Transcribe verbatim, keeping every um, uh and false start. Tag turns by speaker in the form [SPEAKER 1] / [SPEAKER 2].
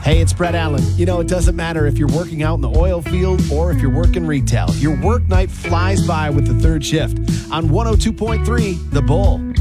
[SPEAKER 1] Hey, it's Brett Allen. You know, it doesn't matter if you're working out in the oil field or if you're working retail. Your work night flies by with the third shift on one oh two point three The Bull.